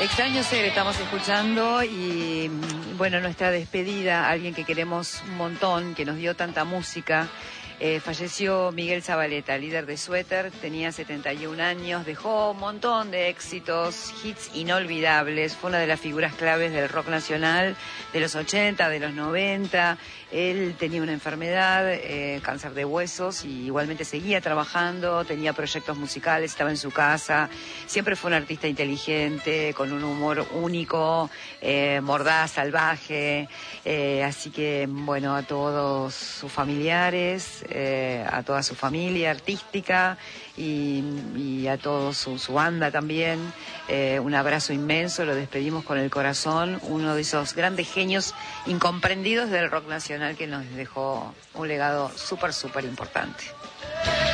Extraño Ser estamos escuchando y bueno, nuestra despedida, alguien que queremos un montón, que nos dio tanta música. Falleció Miguel Zavaleta, líder de Suéter, tenía 71 años, dejó un montón de éxitos, hits inolvidables, fue una de las figuras claves del rock nacional de los 80, de los 90. Él tenía una enfermedad, cáncer de huesos, y igualmente seguía trabajando, tenía proyectos musicales, estaba en su casa, siempre fue un artista inteligente, con un humor único, mordaz, salvaje, así que bueno, a todos sus familiares, a toda su familia artística y a toda su banda también, un abrazo inmenso, lo despedimos con el corazón, uno de esos grandes genios incomprendidos del rock nacional que nos dejó un legado súper importante.